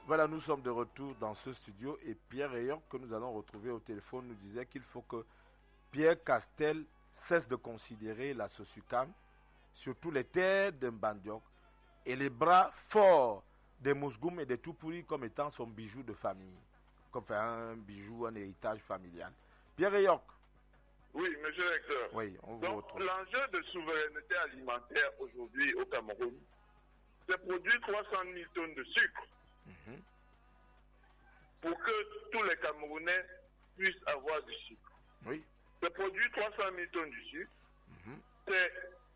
Voilà, nous sommes de retour dans ce studio et Pierre Rayon, que nous allons retrouver au téléphone, nous disait qu'il faut que Pierre Castel cesse de considérer la Sosucam, surtout les terres de Mbandiock et les bras forts des Mousgoum et des Tupuri comme étant son bijou de famille, comme un bijou, un héritage familial. Pierre Rayon. Oui, monsieur le lecteur. Oui, on vous donc, retrouve. L'enjeu de souveraineté alimentaire aujourd'hui au Cameroun, c'est produire 300 000 tonnes de sucre pour que tous les Camerounais puissent avoir du sucre. Oui. C'est produire 300 000 tonnes de sucre, c'est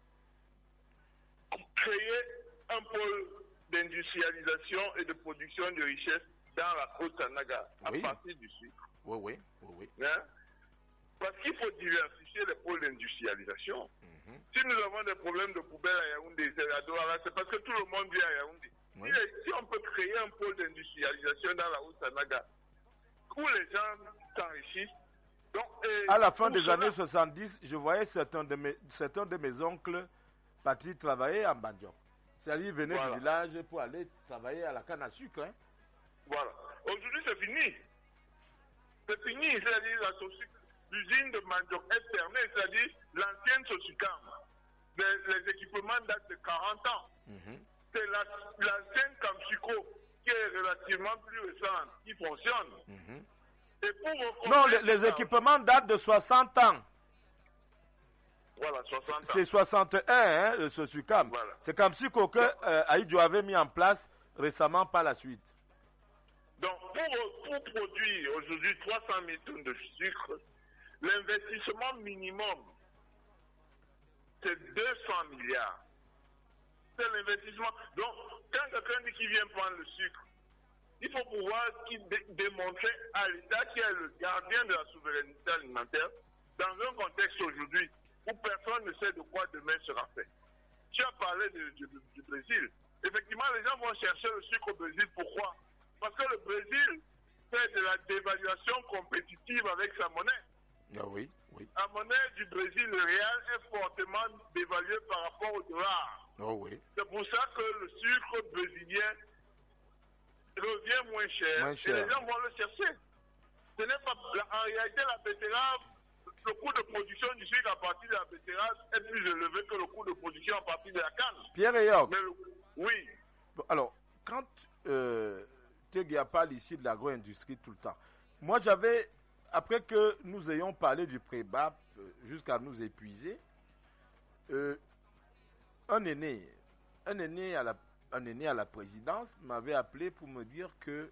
créer un pôle d'industrialisation et de production de richesses dans la Haute-Sanaga à partir du sucre. Oui. Hein? Parce qu'il faut diversifier les pôles d'industrialisation. Si nous avons des problèmes de poubelles à Yaoundé, c'est parce que tout le monde vient à Yaoundé. Oui. Si on peut créer un pôle d'industrialisation dans la Haute-Sanaga, où les gens s'enrichissent. Donc, à la fin des années 70, je voyais certains de mes oncles partir travailler en Mbandiock. C'est-à-dire, ils venaient du village pour aller travailler à la canne à sucre. Hein. Voilà. Aujourd'hui, c'est fini. C'est fini. C'est-à-dire, l'usine de Mbandiock est fermée. C'est-à-dire, l'ancienne Sosucam. Les équipements datent de 40 ans. C'est l'ancienne Kamsuko qui est relativement plus récente, qui fonctionne. Et pour non, les équipements datent de 60 ans. Voilà, 60 ans. C'est 61, hein, le Sosucam. Voilà. C'est Kamsuko que Aïdjo avait mis en place récemment par la suite. Donc, pour produire aujourd'hui 300 000 tonnes de sucre, l'investissement minimum, c'est 200 milliards. C'est l'investissement. Donc, quand quelqu'un dit qu'il vient prendre le sucre, il faut pouvoir démontrer à l'État qui est le gardien de la souveraineté alimentaire dans un contexte aujourd'hui où personne ne sait de quoi demain sera fait. Tu as parlé du Brésil. Effectivement, les gens vont chercher le sucre au Brésil. Pourquoi? Parce que le Brésil fait de la dévaluation compétitive avec sa monnaie. Ah oui. La monnaie du Brésil, le réal, est fortement dévaluée par rapport au dollar. Oh oui. C'est pour ça que le sucre brésilien revient moins cher. Et les gens vont le chercher. Ce n'est pas, en réalité, la betterave, le coût de production du sucre à partir de la betterave est plus élevé que le coût de production à partir de la canne. Pierre Rayon. Oui. Bon, alors, quand Tegia parle ici de l'agro-industrie tout le temps, moi j'avais, après que nous ayons parlé du pré-BAP jusqu'à nous épuiser, un aîné à la présidence m'avait appelé pour me dire que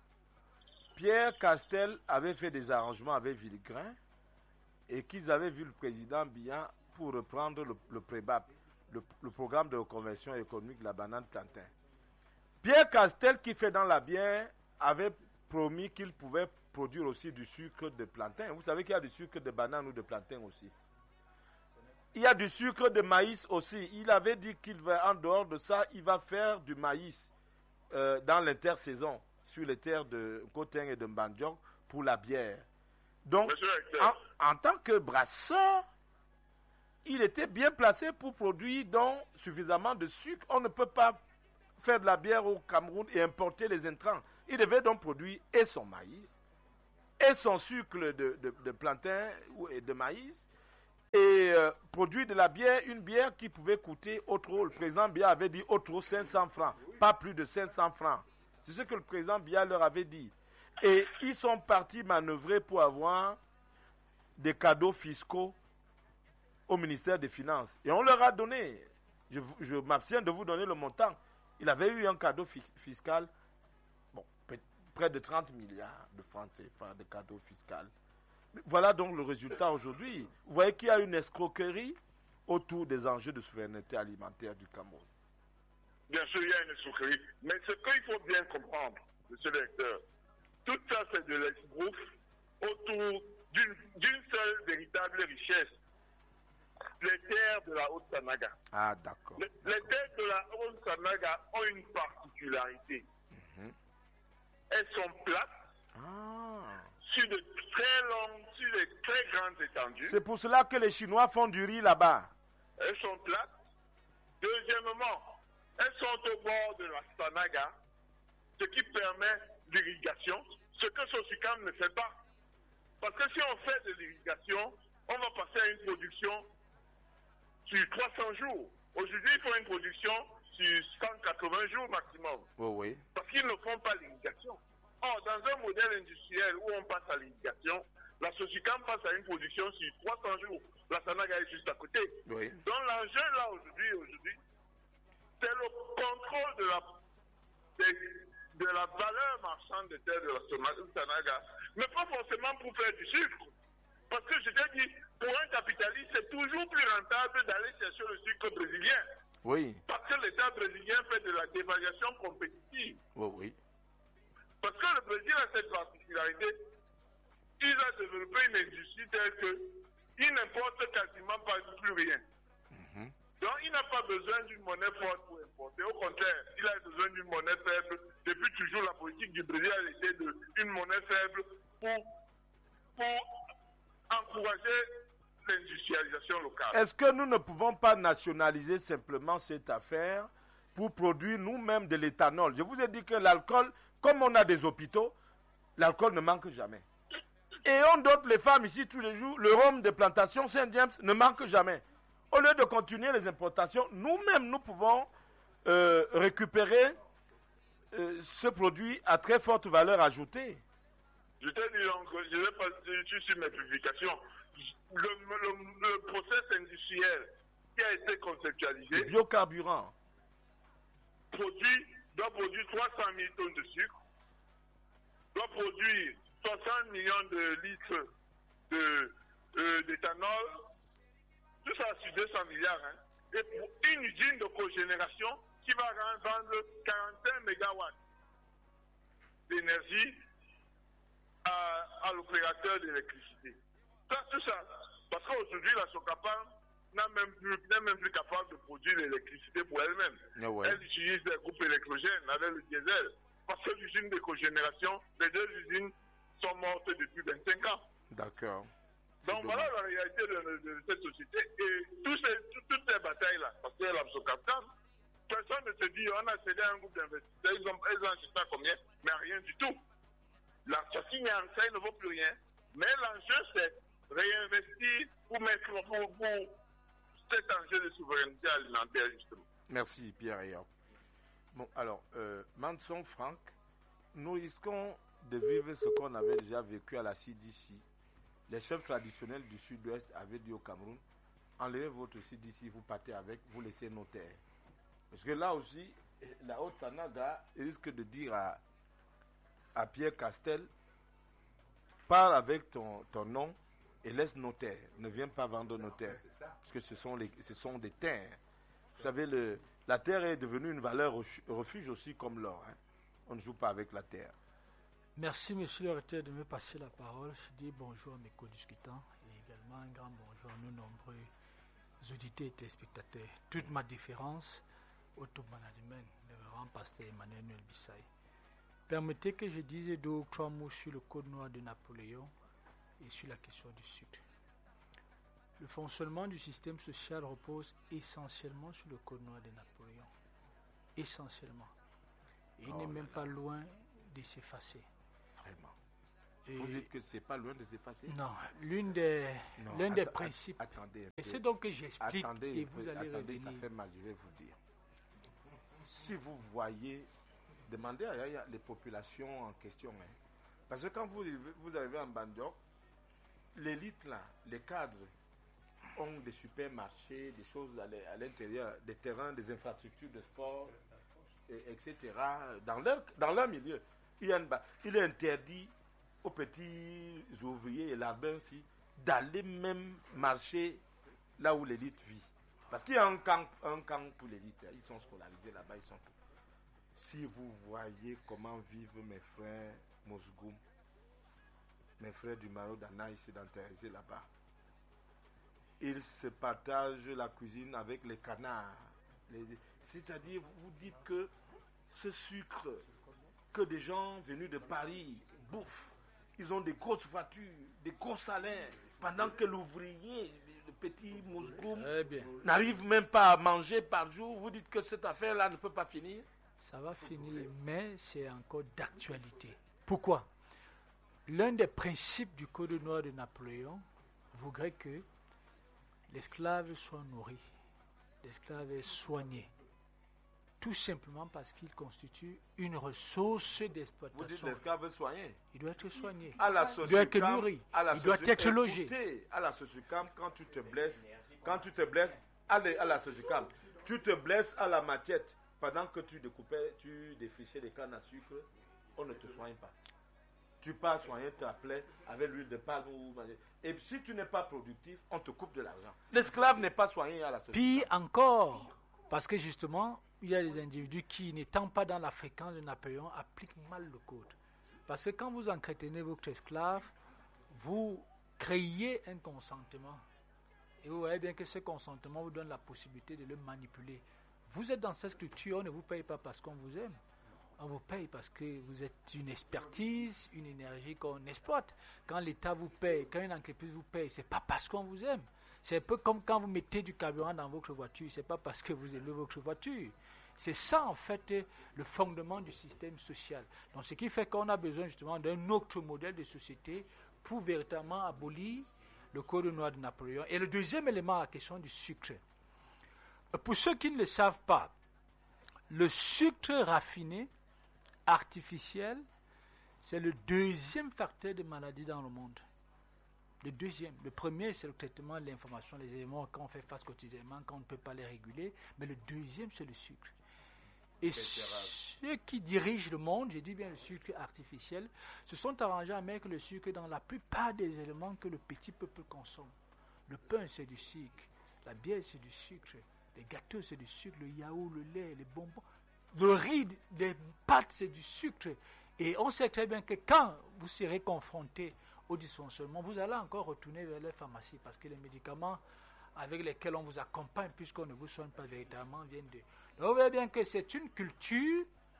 Pierre Castel avait fait des arrangements avec Villegrain et qu'ils avaient vu le président Biya pour reprendre le pré-BAP, le programme de reconversion économique de la banane plantain. Pierre Castel, qui fait dans la bière, avait promis qu'il pouvait produire aussi du sucre de plantain. Vous savez qu'il y a du sucre de banane ou de plantain aussi. Il y a du sucre de maïs aussi. Il avait dit qu'il va, en dehors de ça, il va faire du maïs dans l'intersaison sur les terres de Koteng et de Mbandiock pour la bière. Donc, en tant que brasseur, il était bien placé pour produire donc suffisamment de sucre. On ne peut pas faire de la bière au Cameroun et importer les intrants. Il devait donc produire et son maïs, et son sucre de plantain et de maïs, et produire de la bière, une bière qui pouvait coûter au trop. Le président Biya avait dit au trop 500 francs, pas plus de 500 francs. C'est ce que le président Biya leur avait dit. Et ils sont partis manœuvrer pour avoir des cadeaux fiscaux au ministère des Finances. Et on leur a donné, je m'abstiens de vous donner le montant, il avait eu un cadeau fiscal, près de 30 milliards de francs CFA de cadeaux fiscaux. Voilà donc le résultat aujourd'hui. Vous voyez qu'il y a une escroquerie autour des enjeux de souveraineté alimentaire du Cameroun. Bien sûr, il y a une escroquerie. Mais ce qu'il faut bien comprendre, monsieur le lecteur, tout ça c'est de l'esbrouf autour d'une seule véritable richesse. Les terres de la Haute-Sanaga. Ah, d'accord. Les terres de la Haute-Sanaga ont une particularité. Elles sont plates, sur de très longues, sur de très grandes étendues. C'est pour cela que les Chinois font du riz là-bas. Elles sont plates. Deuxièmement, elles sont au bord de la Sanaga. ce qui permet l'irrigation, ce que Sosicam ne fait pas. Parce que si on fait de l'irrigation, on va passer à une production sur 300 jours. Aujourd'hui, il faut une production sur 180 jours maximum. Oui. Parce qu'ils ne font pas l'irrigation. Or, dans un modèle industriel où on passe à l'irrigation, la Sosicam passe à une production sur 300 jours. La Sanaga est juste à côté. Oui. Donc l'enjeu là aujourd'hui, c'est le contrôle de la valeur marchande de terre de la Sanaga. Mais pas forcément pour faire du sucre. Parce que je t'ai dit, pour un capitaliste, c'est toujours plus rentable d'aller chercher le sucre brésilien. Oui. Parce que l'État brésilien fait de la dévaluation compétitive. Oui. Parce que le Brésil a cette particularité, il a développé une industrie telle qu'il n'importe quasiment pas plus rien. Donc il n'a pas besoin d'une monnaie forte pour importer. Au contraire, il a besoin d'une monnaie faible. Depuis toujours, la politique du Brésil a été une monnaie faible pour encourager l'industrialisation locale. Est-ce que nous ne pouvons pas nationaliser simplement cette affaire pour produire nous-mêmes de l'éthanol? Je vous ai dit que l'alcool, comme on a des hôpitaux, l'alcool ne manque jamais. Et on dote les femmes ici tous les jours, le rhum de plantation Saint-James ne manque jamais. Au lieu de continuer les importations, nous-mêmes, nous pouvons récupérer ce produit à très forte valeur ajoutée. Je te dis donc, je vais passer sur mes publications. Le process industriel qui a été conceptualisé, le biocarburant, doit produire 300 000 tonnes de sucre, doit produire 60 millions de litres d'éthanol, tout ça sur 200 milliards. Hein. Et pour une usine de cogénération qui va vendre 41 mégawatts d'énergie à l'opérateur d'électricité. Tout ça, parce qu'aujourd'hui, la Socapam n'est même plus capable de produire l'électricité pour elle-même. Ouais. Elle utilise des groupes électrogènes avec le diesel. Parce que l'usine de cogénération, les deux usines sont mortes depuis 25 ans. D'accord. Donc voilà la réalité de cette société. Et toutes ces batailles-là, parce que la Socapam, personne ne se dit on a cédé à un groupe d'investisseurs, ils ont acheté à combien, mais rien du tout. La sortie, ça ne vaut plus rien. Mais l'enjeu, c'est réinvestir pour mettre pour cet enjeu de souveraineté alimentaire, justement. Merci, Pierre. Bon, alors, Manson Franck, nous risquons de vivre ce qu'on avait déjà vécu à la CDC. Les chefs traditionnels du Sud-Ouest avaient dit au Cameroun, enlevez votre CDC, vous partez avec, vous laissez nos terres. Parce que là aussi, la Haute-Sanaga risque de dire à Pierre Castel, parle avec ton nom et laisse nos terres. Ne viens pas vendre nos terres. Parce que ce sont des terres. Vous savez, la terre est devenue une valeur refuge aussi comme l'or. Hein. On ne joue pas avec la terre. Merci, monsieur le recteur, de me passer la parole. Je dis bonjour à mes co-discutants et également un grand bonjour à nos nombreux auditeurs et téléspectateurs. Toute ma différence au top management, le grand pasteur Emmanuel Bissaï. Permettez que je dise 2 ou 3 mots sur le code noir de Napoléon et sur la question du Sud. Le fonctionnement du système social repose essentiellement sur le code noir de Napoléon. Essentiellement. Et il n'est même pas loin de s'effacer. Vraiment. Et vous dites que c'est pas loin de s'effacer? Non, l'un des principes. Attendez. Et c'est donc que j'explique et vous allez revenir. Ça fait mal, je vais vous dire. Si vous voyez, demandez à les populations en question. Hein. Parce que quand vous arrivez en Bandiok, l'élite là, les cadres, ont des supermarchés, des choses à l'intérieur, des terrains, des infrastructures de sport, etc. Dans leur milieu. Il est interdit aux petits ouvriers et larbins d'aller même marcher là où l'élite vit. Parce qu'il y a un camp pour l'élite. Ils sont scolarisés là-bas. Si vous voyez comment vivent mes frères Mosgoum, mes frères du Maro d'Ana, ils sédentarisés là-bas. Ils se partagent la cuisine avec les canards. C'est-à-dire, vous dites que ce sucre que des gens venus de Paris bouffent, ils ont des grosses voitures, des gros salaires, pendant que l'ouvrier, le petit Mosgoum, n'arrive même pas à manger par jour. Vous dites que cette affaire-là ne peut pas finir? Ça va finir, mais c'est encore d'actualité. Pourquoi? L'un des principes du Code noir de Napoléon voudrait que l'esclave soit nourri, l'esclave est soigné. Tout simplement parce qu'il constitue une ressource d'exploitation. Vous dites l'esclave soigné. Il doit être soigné. À la Il doit être nourri. Il doit être logé. Écoutez, à la Sosukam, quand tu te blesses, à la Sosukam, tu te blesses à la matiette. Pendant que tu défrichais les cannes à sucre, on ne te soigne pas. Tu pars soigner ta plaie avec l'huile de palme. Et si tu n'es pas productif, on te coupe de l'argent. L'esclave n'est pas soigné à la Sosukam. Puis encore, parce que justement, il y a des individus qui, n'étant pas dans la fréquence de Napoléon, appliquent mal le code. Parce que quand vous entretenez votre esclave, vous créez un consentement. Et vous voyez bien que ce consentement vous donne la possibilité de le manipuler. Vous êtes dans cette structure, on ne vous paye pas parce qu'on vous aime. On vous paye parce que vous êtes une expertise, une énergie qu'on exploite. Quand l'État vous paye, quand une entreprise vous paye, c'est pas parce qu'on vous aime. C'est un peu comme quand vous mettez du carburant dans votre voiture, c'est pas parce que vous aimez votre voiture. C'est ça en fait le fondement du système social. Donc ce qui fait qu'on a besoin justement d'un autre modèle de société pour véritablement abolir le Code noir de Napoléon. Et le deuxième élément, la question du sucre. Pour ceux qui ne le savent pas, le sucre raffiné, artificiel, c'est le deuxième facteur de maladie dans le monde. Le deuxième. Le premier, c'est le traitement de l'information, les éléments qu'on fait face quotidiennement, qu'on ne peut pas les réguler. Mais le deuxième, c'est le sucre. Et ceux qui dirigent le monde, je dis bien le sucre artificiel, se sont arrangés à mettre le sucre dans la plupart des éléments que le petit peuple consomme. Le pain, c'est du sucre. La bière, c'est du sucre. Les gâteaux, c'est du sucre. Le yaourt, le lait, les bonbons. Le riz, les pâtes, c'est du sucre. Et on sait très bien que quand vous serez confronté au dysfonctionnement, vous allez encore retourner vers les pharmacies parce que les médicaments avec lesquels on vous accompagne, puisqu'on ne vous soigne pas véritablement, viennent de... Donc, vous voyez bien que c'est une culture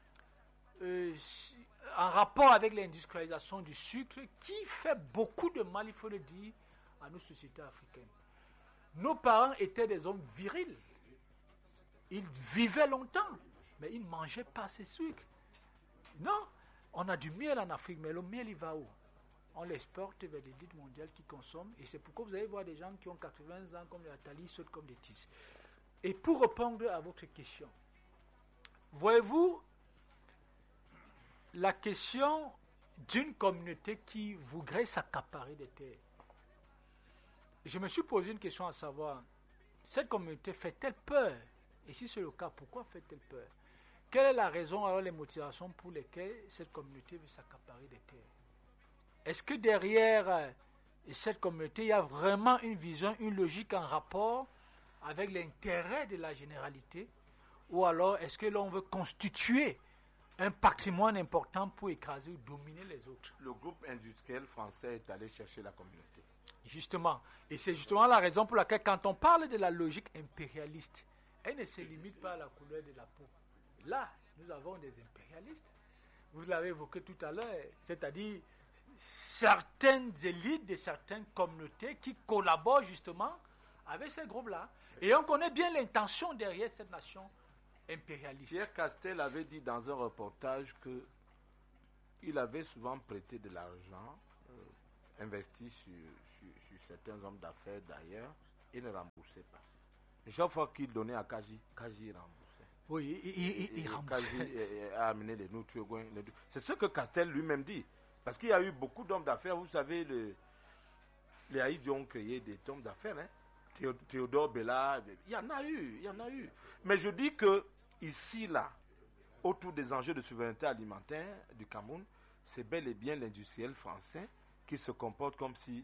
en rapport avec l'industrialisation du sucre qui fait beaucoup de mal, il faut le dire, à nos sociétés africaines. Nos parents étaient des hommes virils. Ils vivaient longtemps, mais ils ne mangeaient pas ces sucres. Non, on a du miel en Afrique, mais le miel, il va où? On l'exporte vers les élites mondiales qui consomment, et c'est pourquoi vous allez voir des gens qui ont 80 ans comme les Atali sautent comme des tisses. Et pour répondre à votre question, voyez-vous la question d'une communauté qui voudrait s'accaparer des terres. Je me suis posé une question à savoir, cette communauté fait-elle peur? Et si c'est le cas, pourquoi fait-elle peur? Quelle est la raison, alors les motivations pour lesquelles cette communauté veut s'accaparer des terres? Est-ce que derrière cette communauté, il y a vraiment une vision, une logique en rapport avec l'intérêt de la généralité? Ou alors est-ce que l'on veut constituer un patrimoine important pour écraser ou dominer les autres? Le groupe industriel français est allé chercher la communauté. Justement. Et c'est justement la raison pour laquelle quand on parle de la logique impérialiste, elle ne se limite pas à la couleur de la peau. Là, nous avons des impérialistes. Vous l'avez évoqué tout à l'heure, c'est-à-dire certaines élites de certaines communautés qui collaborent justement avec ces groupes-là. Et on connaît bien l'intention derrière cette nation impérialiste. Pierre Castel avait dit dans un reportage qu'il avait souvent prêté de l'argent, investi sur certains hommes d'affaires d'ailleurs, et ne remboursait pas. Et chaque fois qu'il donnait à Kaji remboursait. Oui, il remboursait. Kaji a amené les nourritures. C'est ce que Castel lui-même dit. Parce qu'il y a eu beaucoup d'hommes d'affaires. Vous savez, les Haïtiens ont créé des hommes d'affaires. Hein? Théodore Bella, il y en a eu. Mais je dis que ici, là, autour des enjeux de souveraineté alimentaire du Cameroun, c'est bel et bien l'industriel français qui se comporte comme si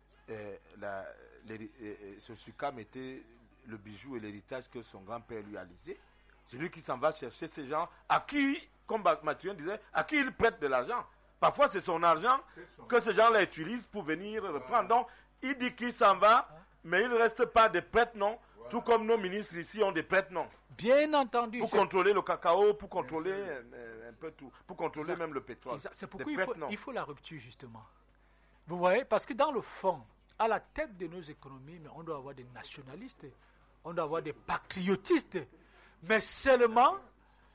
ce SUCAM était le bijou et l'héritage que son grand-père lui a laissé. C'est lui qui s'en va chercher ces gens à qui, comme Mathieu disait, à qui il prête de l'argent. Parfois, c'est son argent que ces gens-là utilisent pour venir reprendre. Donc, il dit qu'il s'en va, mais il ne reste pas des prête-noms, tout comme nos ministres ici ont des prête-noms. Bien entendu. Pour contrôler le cacao, pour contrôler un peu tout, pour contrôler même le pétrole. Exact. C'est pourquoi il faut la rupture, justement. Vous voyez, parce que dans le fond, à la tête de nos économies, mais on doit avoir des nationalistes, on doit avoir des patriotistes, mais seulement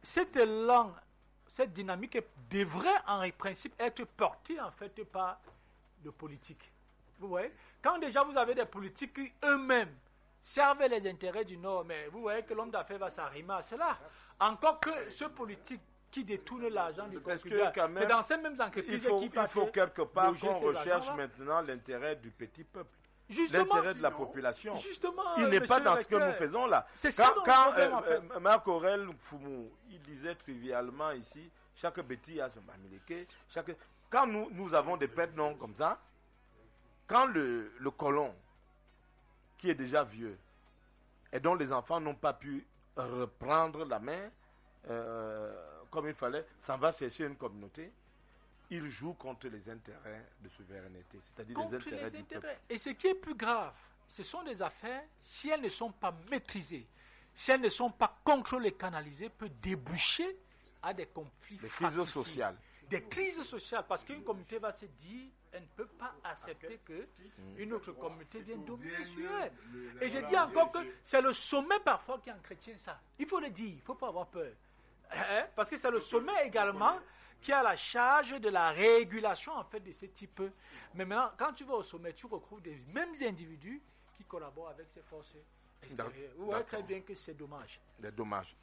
cet élan, cette dynamique devrait en principe être portée en fait par le politique. Vous voyez, quand déjà vous avez des politiques qui eux-mêmes servent les intérêts du Nord, mais vous voyez que l'homme d'affaires va s'arrimer à cela. Encore que ce politique qui détourne l'argent du contribuable, c'est dans ces mêmes entreprises il faut quelque part qu'on recherche maintenant l'intérêt du petit peuple. L'intérêt de la population. Il n'est pas dans ce que nous faisons là. Quand Marc Aurèle Foumou, il disait trivialement ici, chaque bêtise a son mamileke. Quand nous avons des prénoms comme ça, quand le colon, qui est déjà vieux, et dont les enfants n'ont pas pu reprendre la main comme il fallait, s'en va chercher une communauté, il joue contre les intérêts de souveraineté, c'est-à-dire les intérêts du peuple. Et ce qui est plus grave, ce sont des affaires, si elles ne sont pas maîtrisées, si elles ne sont pas contrôlées, canalisées, peuvent déboucher à des conflits sociales. Des crises sociales, parce qu'une communauté va se dire, elle ne peut pas accepter qu'une autre communauté vienne dominer sur elle. Et je dis encore que c'est le sommet parfois qui entretient ça. Il faut le dire, il ne faut pas avoir peur. Parce que c'est le sommet également qui a la charge de la régulation en fait de ce type. Mais maintenant, quand tu vas au sommet, tu retrouves des mêmes individus qui collaborent avec ces forces extérieures. Vous voyez très bien que c'est dommage. C'est dommage.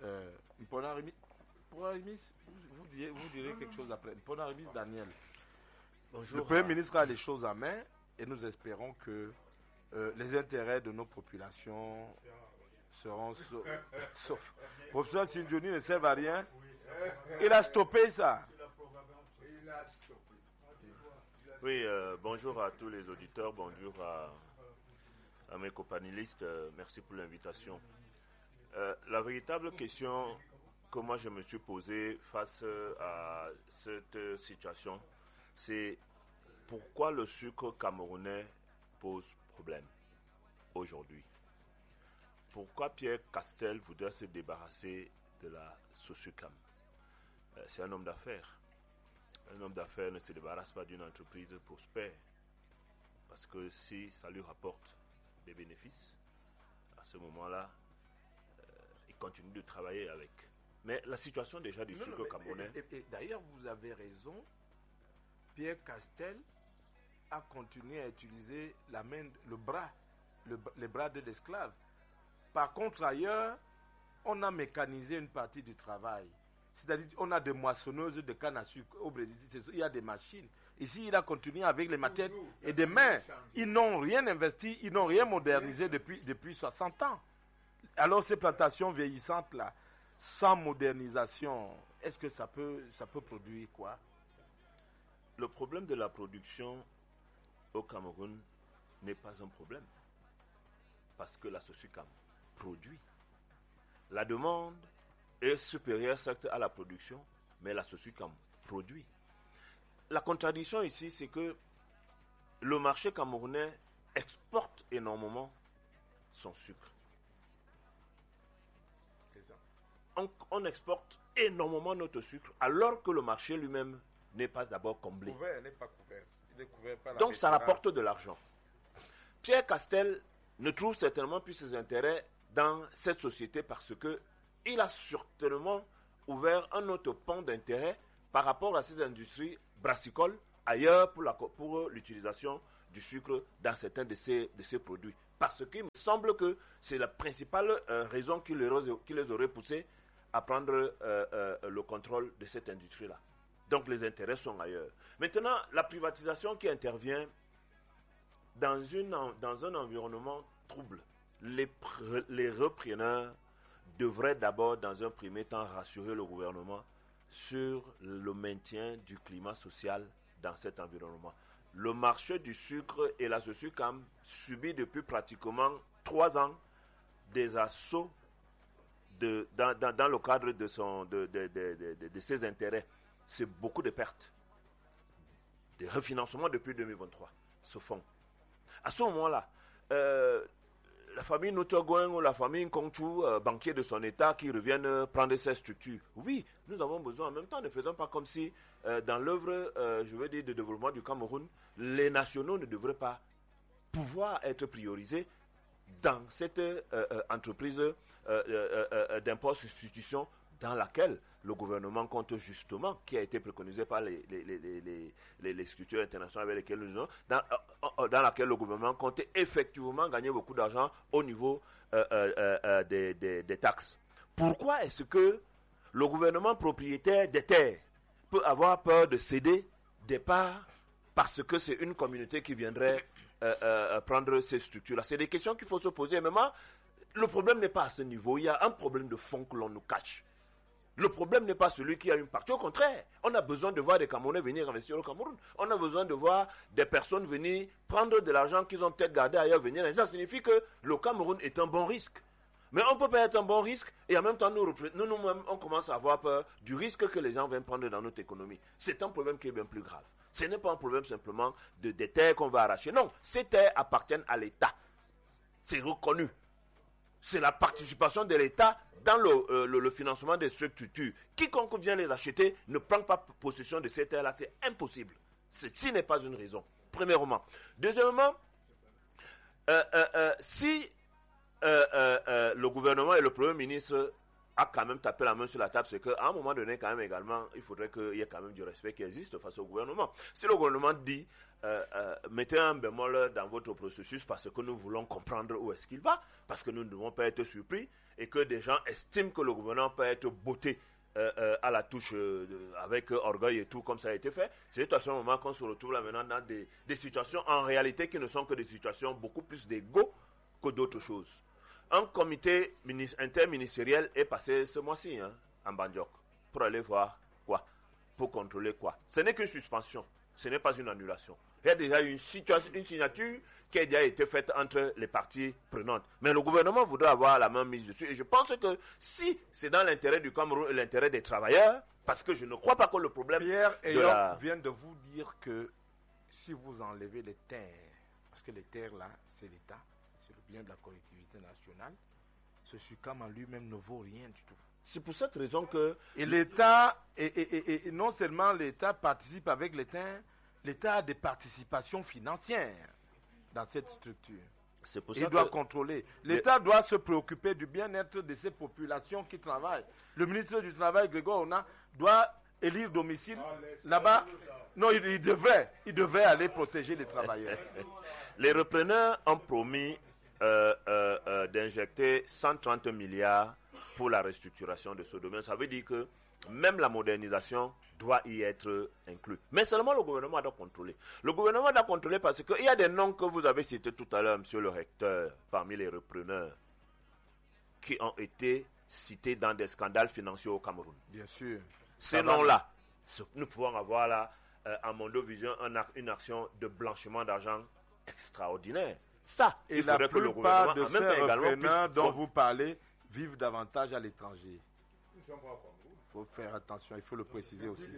Vous direz quelque chose après. Ponarimis Daniel. Bonjour. Le Premier ministre a les choses en main et nous espérons que les intérêts de nos populations seront sauf. Professeur Sinjoni ne sert à rien. Il a stoppé ça. Oui, bonjour à tous les auditeurs, bonjour à mes copanélistes. Merci pour l'invitation. La véritable question que moi je me suis posée face à cette situation, c'est pourquoi le sucre camerounais pose problème aujourd'hui. Pourquoi Pierre Castel voudrait se débarrasser de la Sosucam? C'est un homme d'affaires. Un homme d'affaires ne se débarrasse pas d'une entreprise prospère. Parce que si ça lui rapporte des bénéfices, à ce moment-là, il continue de travailler avec. Mais la situation déjà du sucre camerounais... Et d'ailleurs, vous avez raison. Pierre Castel a continué à utiliser la main, les bras de l'esclave. Par contre, ailleurs, on a mécanisé une partie du travail. C'est-à-dire qu'on a des moissonneuses de canne à sucre. Au Brésil, il y a des machines. Ici, il a continué avec les machettes et des mains. Ils n'ont rien investi, ils n'ont rien modernisé depuis 60 ans. Alors, ces plantations vieillissantes-là, sans modernisation, est-ce que ça peut produire quoi? Le problème de la production au Cameroun n'est pas un problème. Parce que la Sosucam produit. La demande est supérieure certes à la production, mais la Sosucam produit. La contradiction ici, c'est que le marché camerounais exporte énormément son sucre. On exporte énormément notre sucre, alors que le marché lui-même n'est pas d'abord comblé. N'est pas couvert. Il est couvert par la Donc ça rapporte de l'argent. Pierre Castel ne trouve certainement plus ses intérêts dans cette société parce qu'il a certainement ouvert un autre pan d'intérêt par rapport à ces industries brassicoles ailleurs pour l'utilisation du sucre dans certains de ces produits. Parce qu'il me semble que c'est la principale raison qui les aurait poussés à prendre le contrôle de cette industrie-là. Donc les intérêts sont ailleurs. Maintenant, la privatisation qui intervient dans un environnement trouble, les repreneurs devraient d'abord, dans un premier temps, rassurer le gouvernement sur le maintien du climat social dans cet environnement. Le marché du sucre et la Sosucam subit depuis pratiquement 3 ans des assauts dans le cadre de ses intérêts. C'est beaucoup de pertes. Des refinancements depuis 2023 se font. À ce moment-là, la famille Noutogouin ou la famille Nkongchou, banquier de son État, qui reviennent prendre ces structures. Oui, nous avons besoin. En même temps, ne faisons pas comme si, dans l'œuvre, de développement du Cameroun, les nationaux ne devraient pas pouvoir être priorisés dans cette entreprise d'import substitution dans laquelle le gouvernement compte justement, qui a été préconisé par les structures internationales avec lesquelles nous sommes, dans laquelle le gouvernement compte effectivement gagner beaucoup d'argent au niveau des taxes. Pourquoi est-ce que le gouvernement propriétaire des terres peut avoir peur de céder des parts parce que c'est une communauté qui viendrait prendre ces structures-là? C'est des questions qu'il faut se poser. Mais moi, le problème n'est pas à ce niveau. Il y a un problème de fond que l'on nous cache. Le problème n'est pas celui qui a une partie. Au contraire, on a besoin de voir des Camerounais venir investir au Cameroun. On a besoin de voir des personnes venir prendre de l'argent qu'ils ont peut-être gardé ailleurs, venir. Et ça signifie que le Cameroun est un bon risque. Mais on ne peut pas être un bon risque et en même temps, nous-mêmes, on commence à avoir peur du risque que les gens viennent prendre dans notre économie. C'est un problème qui est bien plus grave. Ce n'est pas un problème simplement des terres qu'on va arracher. Non, ces terres appartiennent à l'État. C'est reconnu. C'est la participation de l'État dans le financement des structures. Quiconque vient les acheter ne prend pas possession de ces terres-là. C'est impossible. Ceci n'est pas une raison, premièrement. Deuxièmement, si le gouvernement et le Premier ministre a quand même tapé la main sur la table, c'est qu'à un moment donné, quand même également, il faudrait qu'il y ait quand même du respect qui existe face au gouvernement. Si le gouvernement dit mettez un bémol dans votre processus parce que nous voulons comprendre où est-ce qu'il va, parce que nous ne devons pas être surpris et que des gens estiment que le gouvernement peut être botté à la touche avec orgueil et tout comme ça a été fait, c'est à ce moment qu'on se retrouve là maintenant dans des situations en réalité qui ne sont que des situations beaucoup plus d'ego que d'autres choses. Un comité interministériel est passé ce mois-ci en Bandiok pour aller voir quoi, pour contrôler quoi. Ce n'est qu'une suspension, ce n'est pas une annulation. Il y a déjà une signature qui a déjà été faite entre les parties prenantes. Mais le gouvernement voudrait avoir la main mise dessus. Et je pense que si c'est dans l'intérêt du Cameroun et l'intérêt des travailleurs, parce que je ne crois pas que le problème... Pierre Ayok vient de vous dire que si vous enlevez les terres, parce que les terres là, c'est l'État, c'est le bien de la collectivité nationale, ce SUCAM en lui-même ne vaut rien du tout. C'est pour cette raison que... Et l'État, et non seulement l'État participe avec l'État a des participations financières dans cette structure. C'est pour ça il doit contrôler. L'État doit se préoccuper du bien-être de ces populations qui travaillent. Le ministre du Travail, Grégoire Ona, doit élire domicile là-bas. Non, il devrait aller protéger les travailleurs. Les repreneurs ont promis d'injecter 130 milliards pour la restructuration de ce domaine. Ça veut dire que même la modernisation doit y être inclus. Mais seulement le gouvernement doit contrôler. Le gouvernement doit contrôler parce qu'il y a des noms que vous avez cités tout à l'heure, monsieur le recteur, parmi les repreneurs, qui ont été cités dans des scandales financiers au Cameroun. Bien sûr. Ces noms-là, nous pouvons avoir là, à Mondovision, une action de blanchiment d'argent extraordinaire. Ça, et la plupart de ces repreneurs dont vous parlez vivent davantage à l'étranger. Il faut faire attention, il faut le préciser aussi.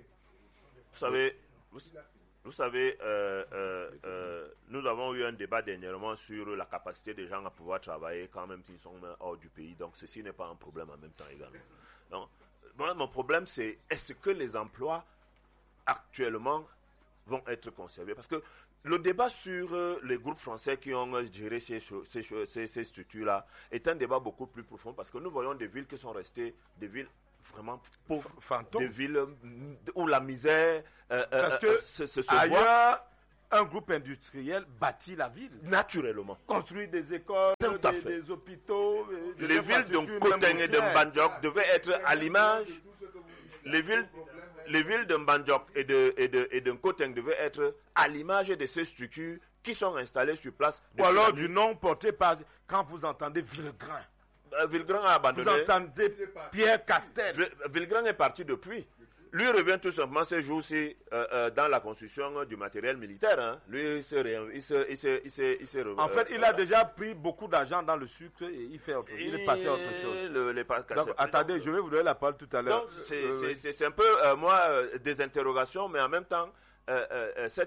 Vous savez, nous avons eu un débat dernièrement sur la capacité des gens à pouvoir travailler quand même s'ils sont hors du pays. Donc, ceci n'est pas un problème en même temps également. Donc, moi, mon problème, c'est est-ce que les emplois actuellement vont être conservés? Parce que le débat sur les groupes français qui ont géré ces structures-là est un débat beaucoup plus profond parce que nous voyons des villes qui sont restées des villes vraiment pauvres, des villes où la misère parce que se ailleurs, un groupe industriel bâtit la ville. Naturellement. Construit des écoles, des hôpitaux. Les villes de Nkoteng et de Mbandjok devaient être à l'image. Les villes de Mbandjok et de Nkoteng devaient être à l'image de ces structures qui sont installées sur place. Ou alors du nom porté par... Quand vous entendez Villegrain. Villegrain a abandonné. Vous entendez Pierre Castel. Villegrain est parti depuis. Lui revient tout simplement ces jours-ci dans la construction du matériel militaire. Hein. Lui, il s'est en fait, il a déjà pris beaucoup d'argent dans le sucre et il est passé à autre chose. Donc, attendez, je vais vous donner la parole tout à l'heure. C'est un peu, des interrogations, mais en même temps, cette